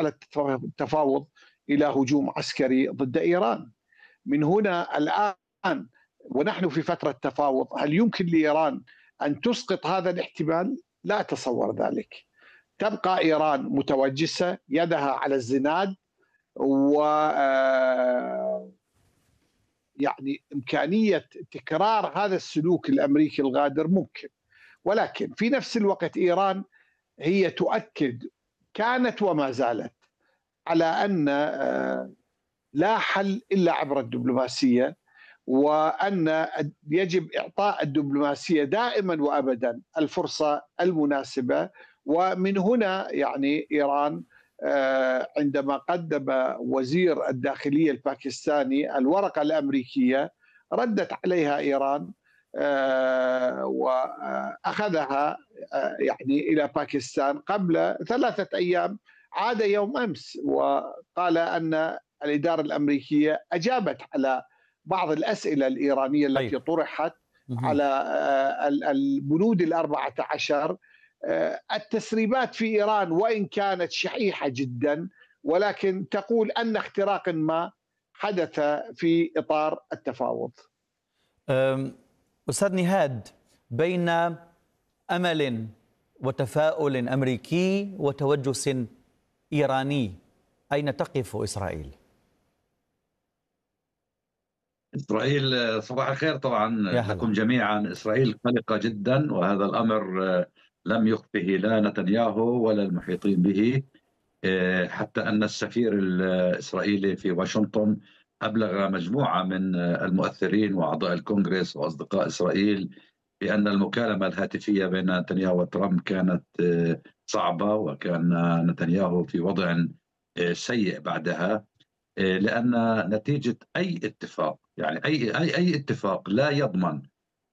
على التفاوض إلى هجوم عسكري ضد إيران. من هنا الآن ونحن في فترة تفاوض، هل يمكن لإيران أن تسقط هذا الاحتمال؟ لا أتصور ذلك. تبقى إيران متوجسة، يدها على الزناد، و يعني إمكانية تكرار هذا السلوك الأمريكي الغادر ممكن. ولكن في نفس الوقت إيران هي تؤكد، كانت وما زالت، على أن لا حل إلا عبر الدبلوماسية، وأن يجب إعطاء الدبلوماسية دائما وأبدا الفرصة المناسبة. ومن هنا يعني إيران عندما قدم وزير الداخلية الباكستاني الورقة الأمريكية، ردت عليها إيران وأخذها يعني إلى باكستان قبل 3 أيام. عاد يوم أمس وقال أن الإدارة الأمريكية أجابت على بعض الأسئلة الإيرانية التي طرحت على البنود 14. التسريبات في إيران وإن كانت شحيحة جدا، ولكن تقول أن اختراق ما حدث في إطار التفاوض. أستاذ نهاد، بين أمل وتفاؤل أمريكي وتوجس إيراني، أين تقف إسرائيل؟ إسرائيل صباح الخير طبعا لكم جميعا. إسرائيل قلقة جدا، وهذا الأمر لم يخفه لا نتنياهو ولا المحيطين به، حتى أن السفير الإسرائيلي في واشنطن أبلغ مجموعة من المؤثرين وأعضاء الكونغرس وأصدقاء إسرائيل بأن المكالمة الهاتفية بين نتنياهو وترامب كانت صعبة، وكان نتنياهو في وضع سيء بعدها، لأن نتيجة أي اتفاق، يعني أي اتفاق لا يضمن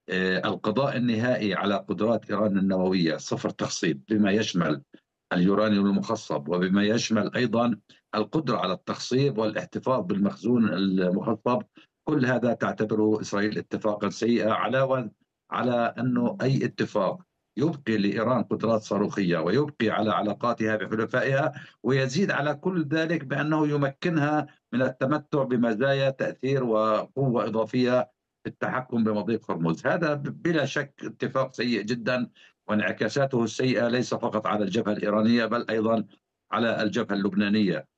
القضاء النهائي على قدرات إيران النووية، صفر تخصيب، بما يشمل اليورانيوم المخصب وبما يشمل أيضا القدرة على التخصيب والاحتفاظ بالمخزون المخصب. كل هذا تعتبره إسرائيل اتفاقا سيئا، علاوة على أنه أي اتفاق يبقي لإيران قدرات صاروخية ويبقي على علاقاتها بحلفائها، ويزيد على كل ذلك بأنه يمكنها من التمتع بمزايا تأثير وقوة إضافية في التحكم بمضيق هرمز. هذا بلا شك اتفاق سيء جدا، وانعكاساته السيئة ليس فقط على الجبهة الإيرانية بل أيضا على الجبهة اللبنانية.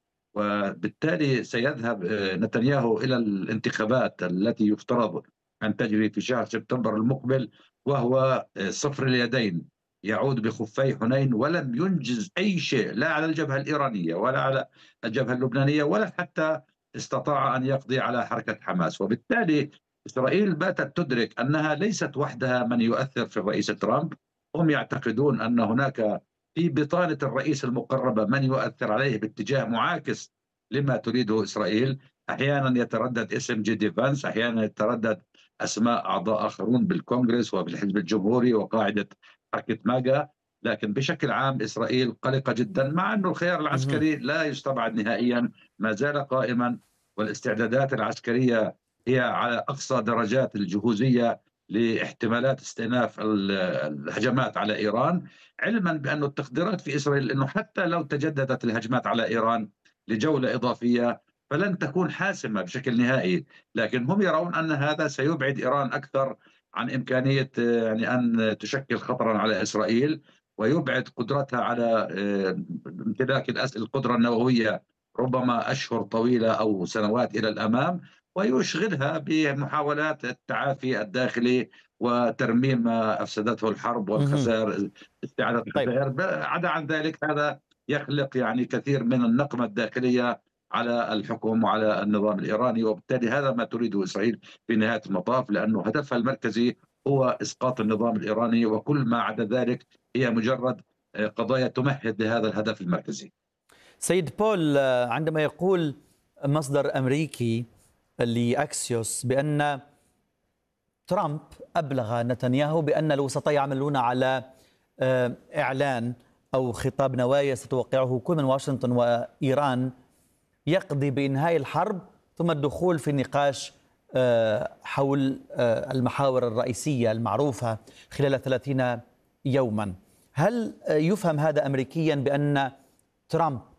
وبالتالي سيذهب نتنياهو إلى الانتخابات التي يفترض أن تجري في شهر سبتمبر المقبل وهو صفر اليدين، يعود بخفي حنين، ولم ينجز أي شيء لا على الجبهة الإيرانية ولا على الجبهة اللبنانية، ولا حتى استطاع أن يقضي على حركة حماس. وبالتالي إسرائيل باتت تدرك أنها ليست وحدها من يؤثر في الرئيس ترامب. هم يعتقدون أن هناك في بطانة الرئيس المقربة من يؤثر عليه باتجاه معاكس لما تريده إسرائيل. أحيانا يتردد اسم جي دي فانس، أحيانا يتردد أسماء أعضاء آخرون بالكونغرس وبالحزب الجمهوري وقاعدة حركة ماجا، لكن بشكل عام إسرائيل قلقة جدا، مع أن الخيار العسكري لا يستبعد نهائيا، ما زال قائما، والاستعدادات العسكرية هي على أقصى درجات الجهوزية لاحتمالات استئناف الهجمات على إيران، علما بأن التقديرات في إسرائيل أنه حتى لو تجددت الهجمات على إيران لجولة إضافية فلن تكون حاسمة بشكل نهائي، لكن هم يرون أن هذا سيبعد إيران أكثر عن إمكانية يعني أن تشكل خطرا على إسرائيل، ويبعد قدرتها على امتلاك القدرة النووية ربما أشهر طويلة أو سنوات إلى الأمام، ويشغلها بمحاولات التعافي الداخلي وترميم ما أفسدته الحرب والخسائر، استعادة الخسائر. عدا عن ذلك هذا يخلق يعني كثير من النقمة الداخلية على الحكم وعلى النظام الإيراني، وبالتالي هذا ما تريده إسرائيل في نهاية المطاف، لأنه هدفها المركزي هو إسقاط النظام الإيراني، وكل ما عدا ذلك هي مجرد قضايا تمهد لهذا الهدف المركزي. سيد بول، عندما يقول مصدر أمريكي لأكسيوس بأن ترامب أبلغ نتنياهو بأن الوسطاء يعملون على إعلان أو خطاب نوايا ستوقعه كل من واشنطن وإيران يقضي بإنهاء الحرب ثم الدخول في النقاش حول المحاور الرئيسية المعروفة خلال 30 يوما. هل يفهم هذا أمريكيا بأن ترامب